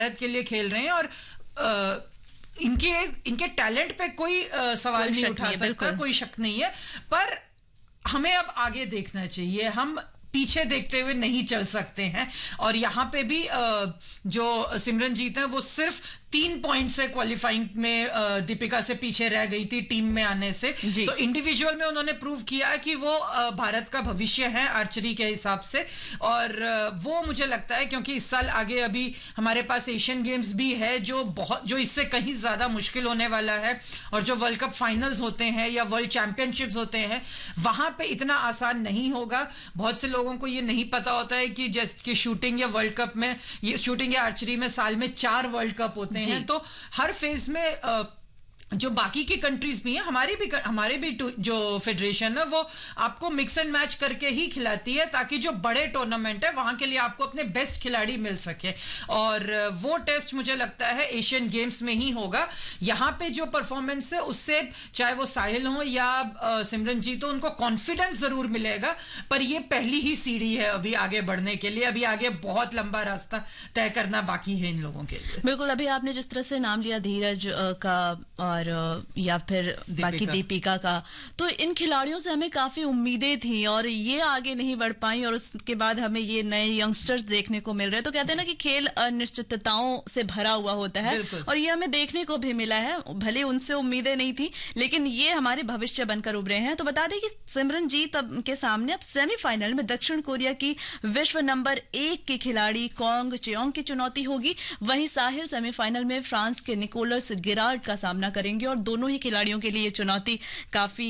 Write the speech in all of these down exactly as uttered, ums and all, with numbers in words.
भारत के लिए खेल रहे हैं और आ, इनके इनके टैलेंट पे कोई आ, सवाल नहीं उठा सकता, कोई शक नहीं है। पर हमें अब आगे देखना चाहिए, हम पीछे देखते हुए नहीं चल सकते हैं। और यहाँ पे भी आ, जो सिमरनजीत है वो सिर्फ तीन पॉइंट से क्वालिफाइंग में दीपिका से पीछे रह गई थी टीम में आने से। तो इंडिविजुअल में उन्होंने प्रूव किया कि वो भारत का भविष्य है आर्चरी के हिसाब से। और वो मुझे लगता है क्योंकि इस साल आगे अभी हमारे पास एशियन गेम्स भी है जो बहुत जो इससे कहीं ज्यादा मुश्किल होने वाला है। और जो वर्ल्ड कप फाइनल्स होते हैं या वर्ल्ड चैंपियनशिप्स होते हैं वहां पे इतना आसान नहीं होगा। बहुत से लोगों को ये नहीं पता होता है कि जैसे कि शूटिंग या वर्ल्ड कप में, ये शूटिंग या आर्चरी में साल में चार वर्ल्ड कप होते हैं। हैं तो हर फेज में आ, जो बाकी की कंट्रीज भी हैं, हमारी भी हमारे भी जो फेडरेशन है वो आपको मिक्स एंड मैच करके ही खिलाती है ताकि जो बड़े टूर्नामेंट है वहां के लिए आपको अपने बेस्ट खिलाड़ी मिल सके। और वो टेस्ट मुझे लगता है एशियन गेम्स में ही होगा। यहाँ पे जो परफॉर्मेंस है उससे चाहे वो साहिल हो या सिमरनजीत हो, उनको कॉन्फिडेंस जरूर मिलेगा। पर ये पहली ही सीढ़ी है अभी आगे बढ़ने के लिए, अभी आगे बहुत लंबा रास्ता तय करना बाकी है इन लोगों के लिए। बिल्कुल, अभी आपने जिस तरह से नाम लिया धीरज का और या फिर बाकी दीपिका का, तो इन खिलाड़ियों से हमें काफी उम्मीदें थी और ये आगे नहीं बढ़ पाई और उसके बाद हमें ये नए यंगस्टर्स देखने को मिल रहे हैं। तो कहते हैं ना कि खेल अनिश्चितताओं से भरा हुआ होता है और ये हमें देखने को भी मिला है। भले उनसे उम्मीदें नहीं थी लेकिन ये हमारे भविष्य बनकर उभरे हैं। तो बता दें कि सिमरनजीत के सामने अब सेमीफाइनल में दक्षिण कोरिया की विश्व नंबर एक की खिलाड़ी कॉन्ग चेयोंग की चुनौती होगी। वहीं साहिल सेमीफाइनल में फ्रांस के निकोलस गिरार्ड का सामना करेंगे और दोनों ही खिलाड़ियों के लिए चुनौती काफी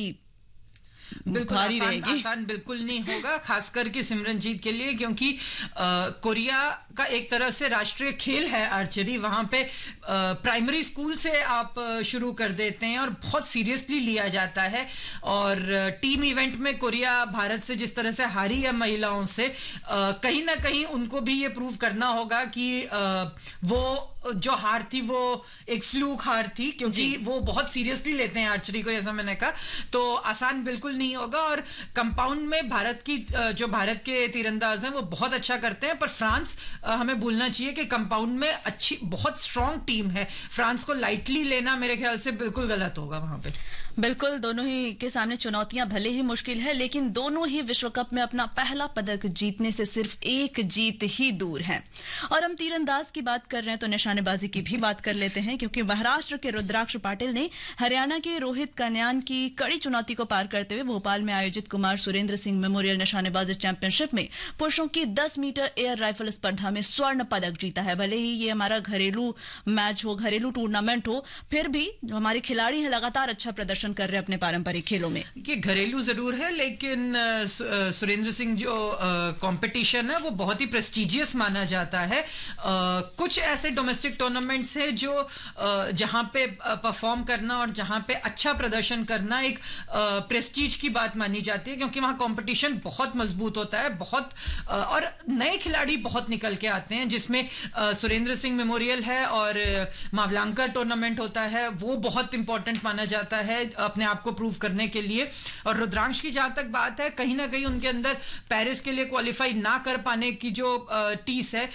बिल्कुल आसान, आसान बिल्कुल नहीं होगा, खासकर के सिमरनजीत के लिए क्योंकि आ, कोरिया का एक तरह से राष्ट्रीय खेल है आर्चरी। वहां पे आ, प्राइमरी स्कूल से आप शुरू कर देते हैं और बहुत सीरियसली लिया जाता है। और टीम इवेंट में कोरिया भारत से जिस तरह से हारी है महिलाओं से, आ, कहीं ना कहीं उनको भी ये प्रूव करना होगा कि आ, वो जो हार थी वो एक फ्लूक हार थी, क्योंकि वो बहुत सीरियसली लेते हैं आर्चरी को, जैसा मैंने कहा। तो आसान बिल्कुल नहीं होगा। और कंपाउंड में भारत की जो भारत के तीरंदाज हैं वो बहुत अच्छा करते हैं, पर फ्रांस हमें भूलना चाहिए कि कंपाउंड में अच्छी बहुत स्ट्रांग टीम है। फ्रांस को लाइटली लेना मेरे ख्याल से बिल्कुल गलत होगा वहां पे। बिल्कुल, दोनों ही के सामने चुनौतियां भले ही मुश्किल है लेकिन दोनों ही विश्व कप में अपना पहला पदक जीतने से सिर्फ एक जीत ही दूर हैं। और हम तीरंदाज की बात कर रहे हैं तो निशानेबाजी की भी बात कर लेते हैं, क्योंकि महाराष्ट्र के रुद्राक्ष पाटिल ने हरियाणा के रोहित कन्यान की कड़ी चुनौती को पार करते हुए भोपाल में आयोजित कुमार सुरेंद्र सिंह मेमोरियल निशानेबाजी चैंपियनशिप में पुरुषों की दस मीटर एयर राइफल स्पर्धा में स्वर्ण पदक जीता है। भले ही ये हमारा घरेलू मैच हो, घरेलू टूर्नामेंट हो, फिर भी जो हमारे खिलाड़ी हैं लगातार अच्छा प्रदर्शन कर रहे हैं अपने पारंपरिक खेलों में। ये घरेलू जरूर है लेकिन सुरेंद्र सिंह जो कंपटीशन है वो बहुत ही प्रेस्टिजियस माना जाता है। आ, कुछ ऐसे डोमेस्टिक टूर्नामेंट्स है जो जहां पे परफॉर्म करना और जहां पे अच्छा प्रदर्शन करना एक प्रेस्टीज की बात मानी जाती है, क्योंकि वहां कंपटीशन बहुत मजबूत होता है, बहुत और नए खिलाड़ी बहुत निकल के आते हैं, जिसमें सुरेंद्र सिंह मेमोरियल है और मावलांकर टूर्नामेंट होता है, वो बहुत इंपॉर्टेंट माना जाता है अपने आप को प्रूव करने के लिए। और रुद्रांश की जहां तक बात है, कहीं ना कहीं उनके अंदर पेरिस के लिए क्वालिफाई ना कर पाने की जो टीस है,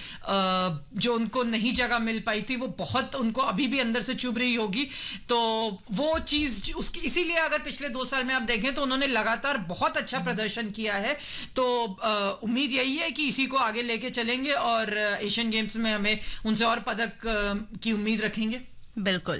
जो उनको नहीं जगह मिल पाई थी, वो बहुत उनको अभी भी अंदर से चुभ रही होगी। तो वो चीज उसकी, इसीलिए अगर पिछले दो साल में आप देखें तो उन्होंने लगातार बहुत अच्छा प्रदर्शन किया है। तो उम्मीद यही है कि इसी को आगे लेके चलेंगे और एशियन गेम्स में हमें उनसे और पदक की उम्मीद रखेंगे। बिल्कुल।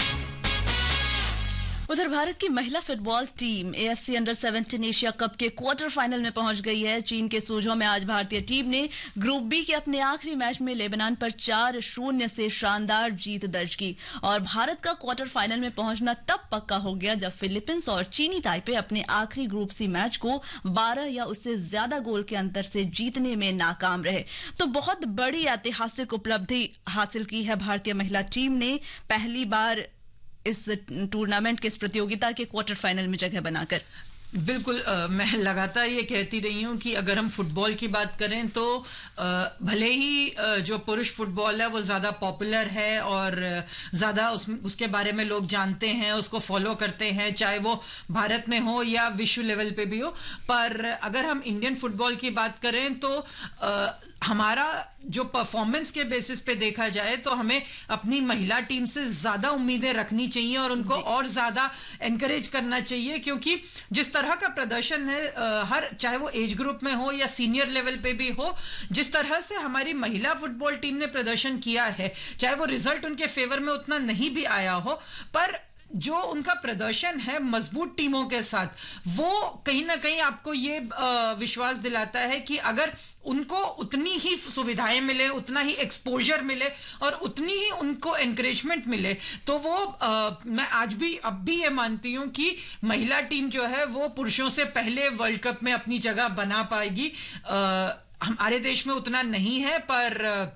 उधर भारत की महिला फुटबॉल टीम एएफसी अंडर सत्रह एशिया कप के क्वार्टर फाइनल में पहुंच गई है। चीन के सूझों में आज भारतीय टीम ने ग्रुप बी के अपने आखिरी मैच में लेबनान पर चार शून्य से शानदार जीत दर्ज की और भारत का क्वार्टर फाइनल में पहुंचना तब पक्का हो गया जब फिलीपींस और चीनी ताइपे अपने आखिरी ग्रुप सी मैच को बारह या उससे ज्यादा गोल के अंतर से जीतने में नाकाम रहे। तो बहुत बड़ी ऐतिहासिक उपलब्धि हासिल की है भारतीय महिला टीम ने, पहली बार इस टूर्नामेंट के इस प्रतियोगिता के क्वार्टर फाइनल में जगह बनाकर। बिल्कुल, आ, मैं लगातार ये कहती रही हूँ कि अगर हम फुटबॉल की बात करें तो आ, भले ही आ, जो पुरुष फुटबॉल है वो ज़्यादा पॉपुलर है और ज़्यादा उस उसके बारे में लोग जानते हैं, उसको फॉलो करते हैं, चाहे वो भारत में हो या विश्व लेवल पे भी हो। पर अगर हम इंडियन फुटबॉल की बात करें तो आ, हमारा जो परफॉर्मेंस के बेसिस पे देखा जाए तो हमें अपनी महिला टीम से ज़्यादा उम्मीदें रखनी चाहिए और उनको और ज़्यादा एनकरेज करना चाहिए, क्योंकि जिस तरह का प्रदर्शन है आ, हर चाहे वो एज ग्रुप में हो या सीनियर लेवल पे भी हो, जिस तरह से हमारी महिला फुटबॉल टीम ने प्रदर्शन किया है, चाहे वो रिजल्ट उनके फेवर में उतना नहीं भी आया हो, पर जो उनका प्रदर्शन है मजबूत टीमों के साथ, वो कहीं ना कहीं आपको ये विश्वास दिलाता है कि अगर उनको उतनी ही सुविधाएं मिले, उतना ही एक्सपोजर मिले और उतनी ही उनको एनकरेजमेंट मिले, तो वो आ, मैं आज भी अब भी ये मानती हूं कि महिला टीम जो है वो पुरुषों से पहले वर्ल्ड कप में अपनी जगह बना पाएगी। आ, हमारे देश में उतना नहीं है, पर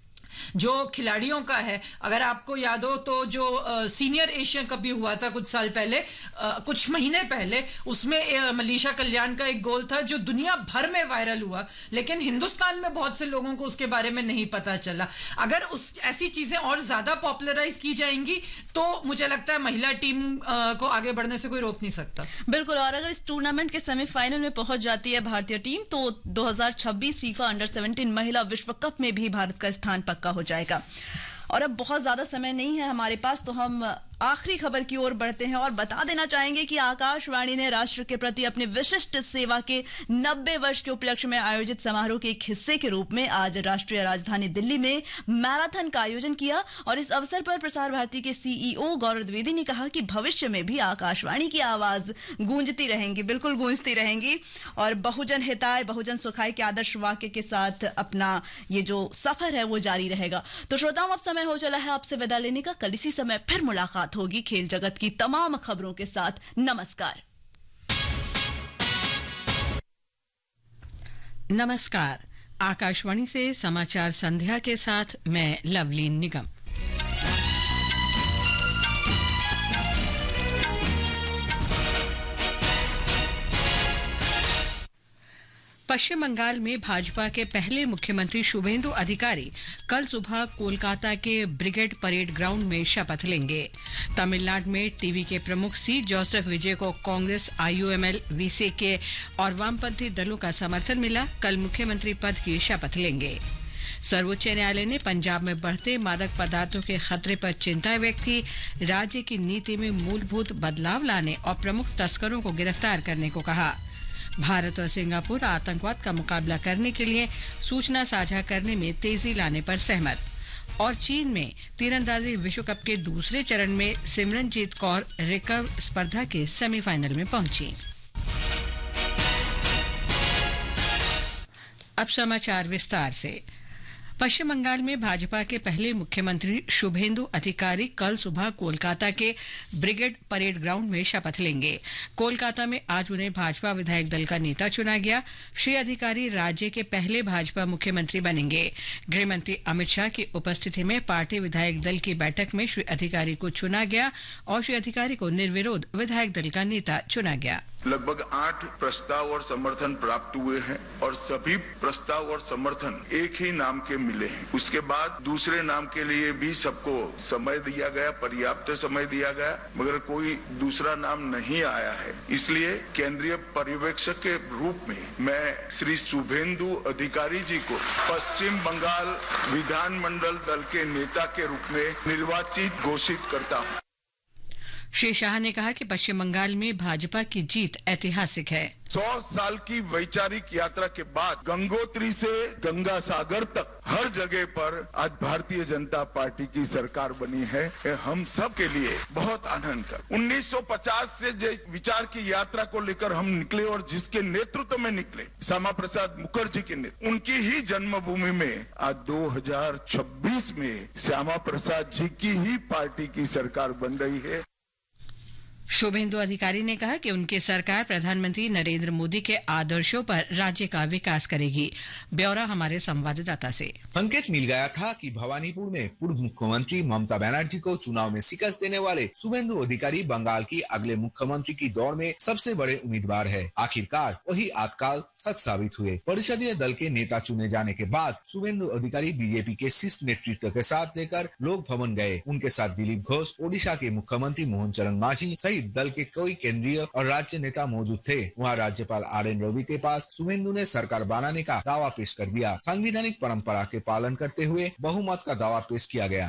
जो खिलाड़ियों का है, अगर आपको याद हो तो जो सीनियर एशियन कप भी हुआ था कुछ साल पहले, आ, कुछ महीने पहले, उसमें मनीषा कल्याण का एक गोल था जो दुनिया भर में वायरल हुआ, लेकिन हिंदुस्तान में बहुत से लोगों को उसके बारे में नहीं पता चला। अगर उस ऐसी चीजें और ज्यादा पॉपुलराइज की जाएंगी तो मुझे लगता है महिला टीम आ, को आगे बढ़ने से कोई रोक नहीं सकता। बिल्कुल, और अगर इस टूर्नामेंट के सेमीफाइनल में पहुंच जाती है भारतीय टीम तो दो हज़ार छब्बीस फीफा अंडर सेवनटीन महिला विश्व कप में भी भारत का स्थान पक्का हो जाएगा। और अब बहुत ज्यादा समय नहीं है हमारे पास, तो हम आखिरी खबर की ओर बढ़ते हैं और बता देना चाहेंगे कि आकाशवाणी ने राष्ट्र के प्रति अपनी विशिष्ट सेवा के नब्बे वर्ष के उपलक्ष्य में आयोजित समारोह के एक हिस्से के रूप में आज राष्ट्रीय राजधानी दिल्ली में मैराथन का आयोजन किया। और इस अवसर पर प्रसार भारती के सीईओ गौरव द्विवेदी ने कहा कि भविष्य में भी आकाशवाणी की आवाज गूंजती रहेंगी, बिल्कुल गूंजती रहेंगी, और बहुजन हिताय बहुजन सुखाय के आदर्श वाक्य के साथ अपना ये जो सफर है वो जारी रहेगा। तो श्रोताओं, अब समय हो चला है आपसे विदा लेने का। कल इसी समय फिर मुलाकात होगी खेल जगत की तमाम खबरों के साथ। नमस्कार। नमस्कार। आकाशवाणी से समाचार संध्या के साथ मैं लवलीन निगम। पश्चिम बंगाल में भाजपा के पहले मुख्यमंत्री शुभेंदु अधिकारी कल सुबह कोलकाता के ब्रिगेड परेड ग्राउंड में शपथ लेंगे। तमिलनाडु में टीवी के प्रमुख सी जोसेफ विजय को कांग्रेस, आईयूएमएल, वीसीके और वामपंथी दलों का समर्थन मिला। कल मुख्यमंत्री पद की शपथ लेंगे। सर्वोच्च न्यायालय ने पंजाब में बढ़ते मादक पदार्थों के खतरे पर चिंता व्यक्त की। राज्य की नीति में मूलभूत बदलाव लाने और प्रमुख तस्करों को गिरफ्तार करने को कहा। भारत और सिंगापुर आतंकवाद का मुकाबला करने के लिए सूचना साझा करने में तेजी लाने पर सहमत। और चीन में तीरंदाजी विश्व कप के दूसरे चरण में सिमरनजीत कौर रिकर्व स्पर्धा के सेमीफाइनल में पहुंची। अब समाचार विस्तार से। पश्चिम बंगाल में भाजपा के पहले मुख्यमंत्री शुभेंदु अधिकारी कल सुबह कोलकाता के ब्रिगेड परेड ग्राउंड में शपथ लेंगे। कोलकाता में आज उन्हें भाजपा विधायक दल का नेता चुना गया। श्री अधिकारी राज्य के पहले भाजपा मुख्यमंत्री बनेंगे। गृह मंत्री अमित शाह की उपस्थिति में पार्टी विधायक दल की बैठक में श्री अधिकारी को चुना गया और श्री अधिकारी को निर्विरोध विधायक दल का नेता चुना गया। लगभग आठ प्रस्ताव और समर्थन प्राप्त हुए हैं और सभी प्रस्ताव और समर्थन एक ही नाम के मिले हैं। उसके बाद दूसरे नाम के लिए भी सबको समय दिया गया, पर्याप्त समय दिया गया, मगर कोई दूसरा नाम नहीं आया है। इसलिए केंद्रीय पर्यवेक्षक के रूप में मैं श्री शुभेंदु अधिकारी जी को पश्चिम बंगाल विधानमंडल दल के नेता के रूप में निर्वाचित घोषित करता हूँ। श्री शाह ने कहा कि पश्चिम बंगाल में भाजपा की जीत ऐतिहासिक है। सौ साल की वैचारिक यात्रा के बाद गंगोत्री से गंगा सागर तक हर जगह पर आज भारतीय जनता पार्टी की सरकार बनी है। ये हम सब के लिए बहुत आनंद का। उन्नीस सौ पचास से जिस विचार की यात्रा को लेकर हम निकले और जिसके नेतृत्व में निकले, श्यामा प्रसाद मुखर्जी के नेतृत्व, उनकी ही जन्मभूमि में आज दो हज़ार छब्बीस में श्यामा प्रसाद जी की ही पार्टी की सरकार बन रही है। शुभेंदु अधिकारी ने कहा कि उनकी सरकार प्रधानमंत्री नरेंद्र मोदी के आदर्शों पर राज्य का विकास करेगी। ब्यौरा हमारे संवाददाता से। संकेत मिल गया था कि भवानीपुर में पूर्व मुख्यमंत्री ममता बनर्जी को चुनाव में शिकस्त देने वाले शुभेंदु अधिकारी बंगाल की अगले मुख्यमंत्री की दौड़ में सबसे बड़े उम्मीदवार है। आखिरकार वही आतकाल सच साबित हुए। परिषदीय दल के नेता चुने जाने के बाद शुभेंदु अधिकारी बीजेपी के शीर्ष नेतृत्व के साथ लेकर लोक भवन गए। उनके साथ दिलीप घोष, ओडिशा के मुख्यमंत्री मोहन चरण मांझी सहित दल के कई केंद्रीय और राज्य नेता मौजूद थे। वहाँ राज्यपाल आर एन रवि के पास शुभेंदु ने सरकार बनाने का दावा पेश कर दिया। संवैधानिक परंपरा के पालन करते हुए बहुमत का दावा पेश किया गया।